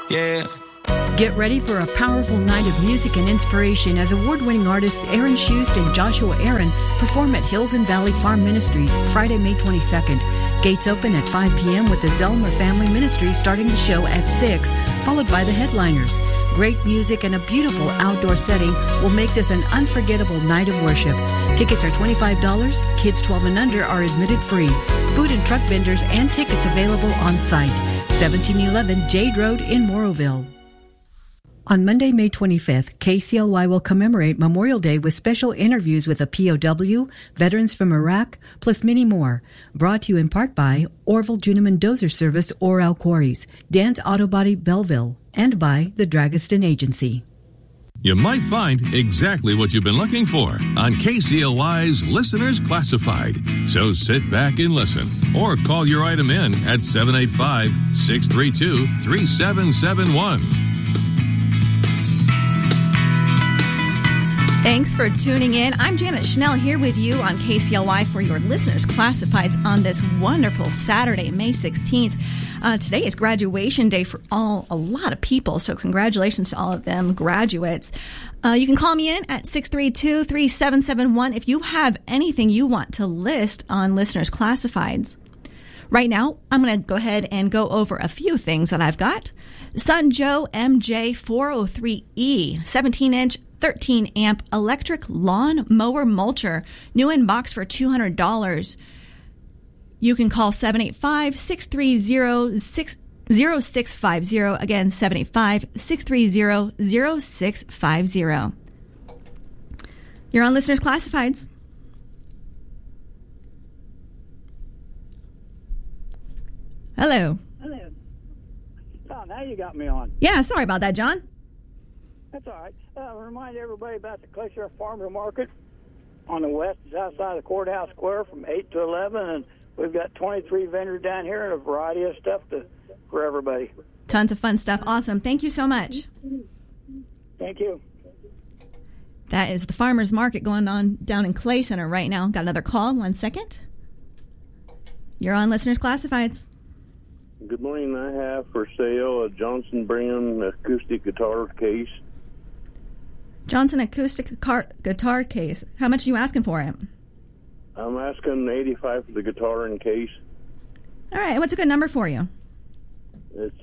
Yeah. Get ready for a powerful night of music and inspiration as award-winning artists Aaron Shust and Joshua Aaron perform at Hills and Valley Farm Ministries Friday, May 22nd. Gates open at 5 p.m. with the Zelmer Family Ministry starting the show at 6, followed by the headliners. Great music and a beautiful outdoor setting will make this an unforgettable night of worship. Tickets are $25. Kids 12 and under are admitted free. Food and truck vendors and tickets available on site. 1711 Jade Road in Morrowville. On Monday, May 25th, KCLY will commemorate Memorial Day with special interviews with a POW, veterans from Iraq, plus many more. Brought to you in part by Orville Juniman Dozer Service, Oral Quarries, Dan's Auto Body Belleville, and by the Dragaston Agency. You might find exactly what you've been looking for on KCLY's Listeners Classified. So sit back and listen, or call your item in at 785-632-3771. Thanks for tuning in. I'm Janet Schnell here with you on KCLY for your Listeners Classifieds on this wonderful Saturday, May 16th. Today is graduation day for a lot of people, so congratulations to all of them graduates. You can call me in at 632-3771 if you have anything you want to list on Listeners Classifieds. Right now, I'm going to go ahead and go over a few things that I've got. Sun Joe MJ403E, 17-inch, 13-amp electric lawn mower mulcher, new in box for $200. You can call 785-630-0650. Again, 785-630-0650. You're on Listeners Classifieds. Hello. Hello. Oh, now you got me on. Yeah, sorry about that, John. That's all right. Remind everybody about the Glacier Farmer Market on the west, just outside the Courthouse Square from 8 to 11, and we've got 23 vendors down here and a variety of stuff for everybody. Tons of fun stuff. Awesome. Thank you so much. Thank you. That is the Farmers Market going on down in Clay Center right now. Got another call. 1 second. You're on Listeners Classifieds. Good morning. I have for sale a Johnson Brigham acoustic guitar case. Johnson acoustic guitar case. How much are you asking for it? I'm asking $85 for the guitar and case. All right. What's a good number for you? It's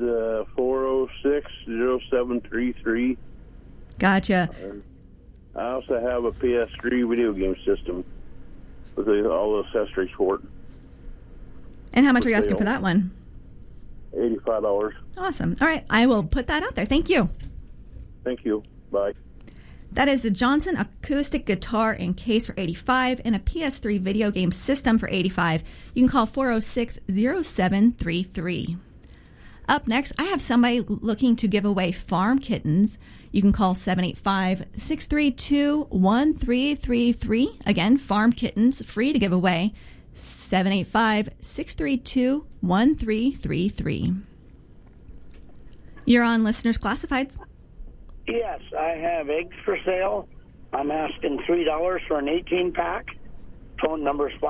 406-0733. Gotcha. I also have a PS3 video game system with all the accessories for it. And how much are you asking for that one? $85. Awesome. All right. I will put that out there. Thank you. Thank you. Bye. That is a Johnson acoustic guitar and case for $85 and a PS3 video game system for $85. You can call 406-0733. Up next, I have somebody looking to give away farm kittens. You can call 785-632-1333. Again, farm kittens, free to give away. 785-632-1333. You're on Listeners Classifieds. Yes, I have eggs for sale. I'm asking $3 for an 18-pack. Phone number is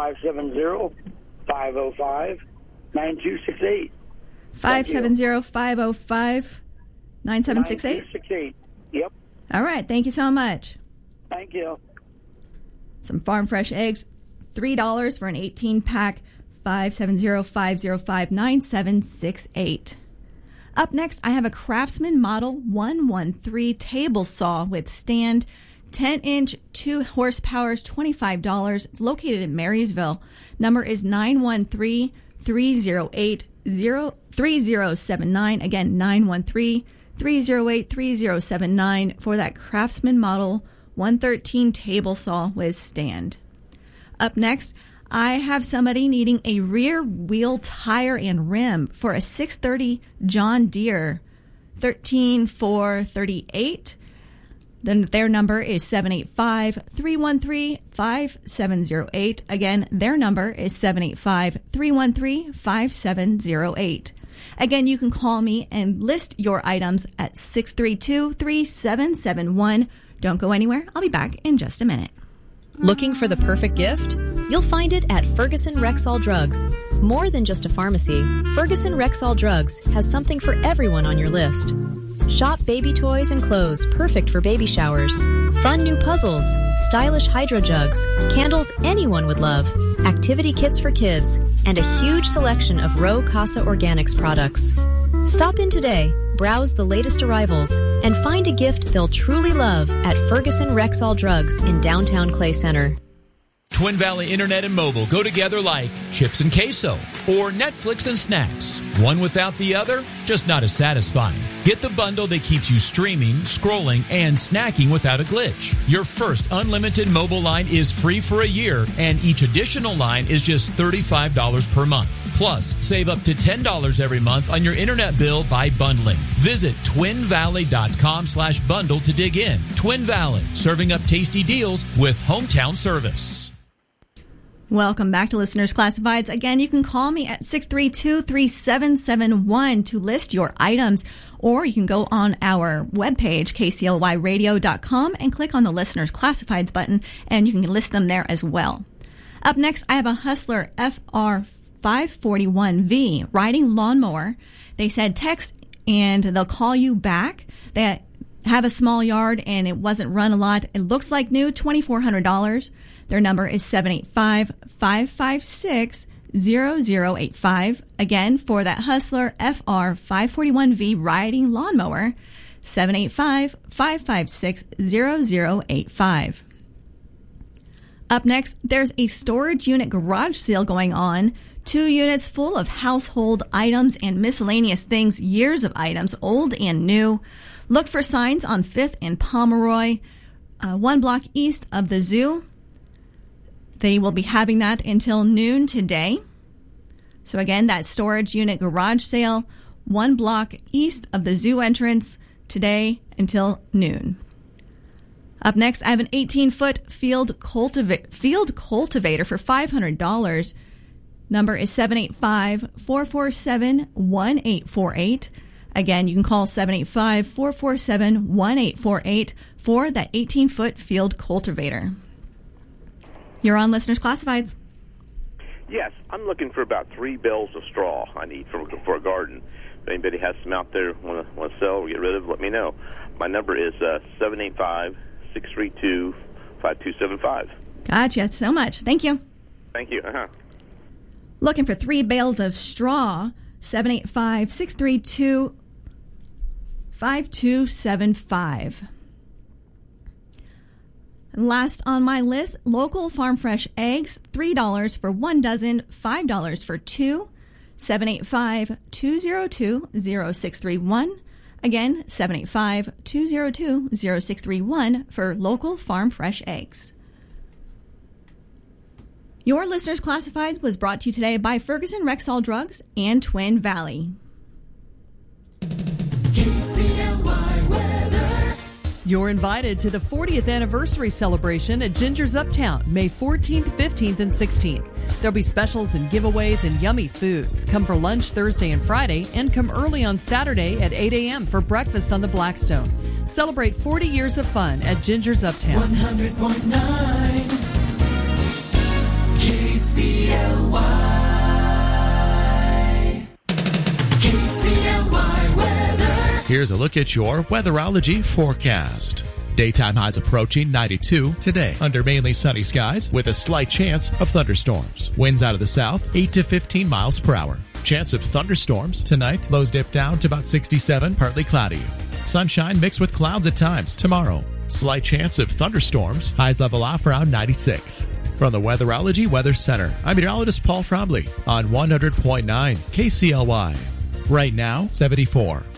570-505-9268. 570-505-9768? 9268. Yep. All right. Thank you so much. Thank you. Some farm fresh eggs. $3 for an 18-pack. 570-505-9768. Up next, I have a Craftsman Model 113 table saw with stand, 10-inch, 2 horsepower, $25. It's located in Marysville. Number is 913-308-3079. Again, 913-308-3079 for that Craftsman Model 113 table saw with stand. Up next, I have somebody needing a rear wheel tire and rim for a 630 John Deere 13438. Then their number is 785-313-5708. Again, their number is 785-313-5708. Again, you can call me and list your items at 632-3771. Don't go anywhere. I'll be back in just a minute. Looking for the perfect gift? You'll find it at Ferguson Rexall Drugs. More than just a pharmacy, Ferguson Rexall Drugs has something for everyone on your list. Shop baby toys and clothes perfect for baby showers, fun new puzzles, stylish hydro jugs, candles anyone would love, activity kits for kids, and a huge selection of Row Casa Organics products. Stop in today, browse the latest arrivals, and find a gift they'll truly love at Ferguson Rexall Drugs in downtown Clay Center. Twin Valley Internet and Mobile go together like chips and queso or Netflix and snacks. One without the other, just not as satisfying. Get the bundle that keeps you streaming, scrolling, and snacking without a glitch. Your first unlimited mobile line is free for a year, and each additional line is just $35 per month. Plus, save up to $10 every month on your internet bill by bundling. Visit twinvalley.com/bundle to dig in. Twin Valley, serving up tasty deals with hometown service. Welcome back to Listeners Classifieds. Again, you can call me at 632-3771 to list your items, or you can go on our webpage, kclyradio.com, and click on the Listeners Classifieds button, and you can list them there as well. Up next, I have a Hustler FR541V riding lawnmower. They said text and they'll call you back. They have a small yard and it wasn't run a lot. It looks like new, $2,400. Their number is 785-556-0085. Again, for that Hustler FR541V riding lawnmower, 785-556-0085. Up next, there's a storage unit garage sale going on. 2 units full of household items and miscellaneous things, years of items, old and new. Look for signs on 5th and Pomeroy, 1 block east of the zoo. They will be having that until noon today. So again, that storage unit garage sale, 1 block east of the zoo entrance today until noon. Up next, I have an 18-foot field cultivator for $500. Number is 785-447-1848. Again, you can call 785-447-1848 for that 18-foot field cultivator. You're on Listeners Classifieds. Yes, I'm looking for about 3 bales of straw I need for a garden. If anybody has some out there want to sell or get rid of, let me know. My number is 785-632-5275. Gotcha so much. Thank you. Thank you. Looking for 3 bales of straw, 785-632-5275. Last on my list, local farm fresh eggs, $3 for 1 dozen, $5 for 2, 785-202-0631. Again, 785-202-0631 for local farm fresh eggs. Your Listeners Classifieds was brought to you today by Ferguson Rexall Drugs and Twin Valley. KCLY weather. You're invited to the 40th anniversary celebration at Ginger's Uptown, May 14th, 15th, and 16th. There'll be specials and giveaways and yummy food. Come for lunch Thursday and Friday, and come early on Saturday at 8 a.m. for breakfast on the Blackstone. Celebrate 40 years of fun at Ginger's Uptown. 100.9 KCLY. KCLY weather. Here's a look at your weatherology forecast. Daytime highs approaching 92 today under mainly sunny skies with a slight chance of thunderstorms. Winds out of the south 8 to 15 miles per hour. Chance of thunderstorms tonight. Lows dip down to about 67, partly cloudy. Sunshine mixed with clouds at times tomorrow. Slight chance of thunderstorms. Highs level off around 96. From the Weatherology Weather Center, I'm meteorologist Paul Trombley on 100.9 KCLY. Right now, 74.